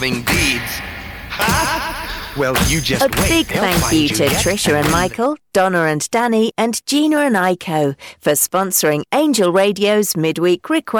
deeds. Well, you just A wait. big They'll thank find you to yet Trisha and again. Michael, Donna and Danny, and Gina and Iko for sponsoring Angel Radio's Midweek Request.